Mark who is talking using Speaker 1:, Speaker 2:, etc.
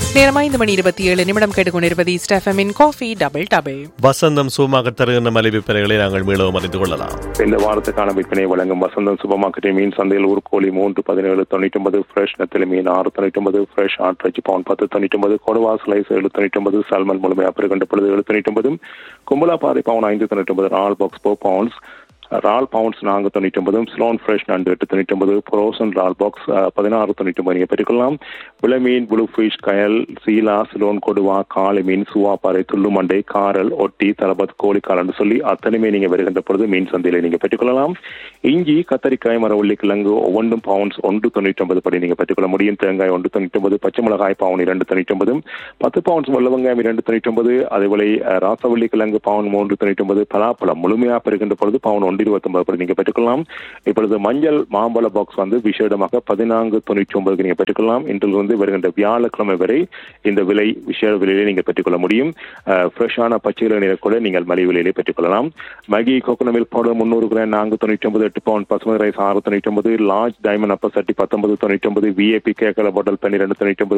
Speaker 1: நேரமா 5:27 கேட்டுக்கொண்டிருப்பது ஈஸ்ட் எஃப்எம்மின் காஃபி டபுள் டபுள்.
Speaker 2: வசந்தம் சூமாக தருகின்ற மலை விற்பனைகளை நாங்கள் மீளவும் அறிந்து கொள்ளலாம்.
Speaker 3: இந்த வாரத்துக்கான விற்பனை வழங்கும் வசந்தம் சூப்பர் மார்க்கெட்டின் மீன் சந்தையில் ஊர்கோழி 317.99, ஃப்ரெஷ் நெத்திலி மீன் 6.99, ஃப்ரெஷ் ஆட்டிறைச்சி பவுன் 10.99, கொடுவா ஸ்லைஸ் 7.99, சால்மன் முழுமையாக பெருகண்ட பொழுது 7.99, கும்பலா பாறை பவுன் 5.99, ரால் பாக்ஸ் 4 பவுண்ட்ஸ் ரால் பவுண்ட்ஸ் 4.99, ஸ்லோன் ஃப்ரெஷ் நண்டு 8.99, புரோசன் ரால் பாக்ஸ் 16.99 நீங்கள் பெற்றுக்கொள்ளலாம். விளமீன், ப்ளூ ஃபிஷ், கயல், சீலா, சிலோன் கொடுவா, காளை மீன், சுவாப்பாறை, துள்ளுமண்டை, காரல், ஒட்டி, தலபத், கோழிக்கால் என்று சொல்லி அத்தனையுமே நீங்கள் வருகின்ற பொழுது மீன் சந்தையில் நீங்கள் பெற்றுக்கொள்ளலாம். இஞ்சி, கத்தரிக்காய், மர உள்ளிக்கிழங்கு ஒவ்வொன்றும் பவுண்ட்ஸ் 1.99 படி நீங்கள் பெற்றுக்கொள்ள முடியும். தேங்காய் 1.99, பச்சை மிளகாய் பவுன் 2.99, 10 பவுண்ட்ஸ் வெள்ளவங்காயம் 2.99, அதேபோல ராசவள்ளிக்கிழங்கு பவுன் 3.99, பலாப்பழம் முழுமையாக பெறுகின்ற பொழுது பவுன் 1.29 படி நீங்கள் பெற்றுக்கொள்ளலாம். இப்பொழுது மஞ்சள் மாம்பழ பாக்ஸ் வந்து விசேடமாக 14.99 நீங்கள் பெற்றுக்கொள்ளலாம். இன்றிலிருந்து வருகின்ற வியாழக்கிழமை வரை இந்த விலை விசேட விலையிலே நீங்கள் பெற்றுக்கொள்ள முடியும். ஃப்ரெஷ்ஷான பச்சை இளநீரை கூட நீங்கள் மலிவு விலையிலே பெற்றுக்கொள்ளலாம். மகி coconut milk powder 300 gram 4.99, 8 bound பசுமை ரைஸ் 6.99, லார்ஜ் டைமண்ட் அப்பர் சட்டி 19.99, விஏபி கேக்கல பாட்டில் 12.99,